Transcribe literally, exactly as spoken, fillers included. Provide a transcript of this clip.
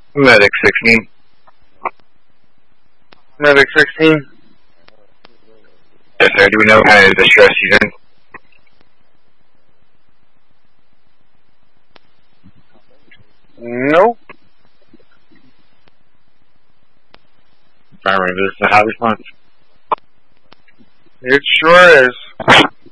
Medic sixteen. Medic sixteen. Yes, sir. Do we know what kind of distress he's in? Nope. Affirmative. This is a high response. It sure is.